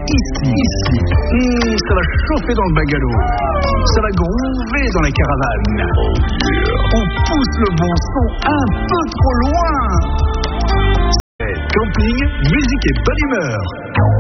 ici. Ça va chauffer dans le bungalow. Ça va groover dans la caravane. On pousse le bon son un peu trop loin. Camping, musique et bonne humeur.